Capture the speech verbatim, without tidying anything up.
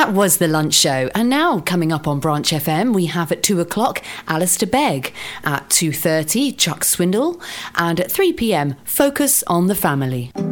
That was The Lunch Show. And now, coming up on Branch F M, we have at two o'clock, Alistair Begg. At two thirty, Chuck Swindle. And at three p.m, Focus on the Family.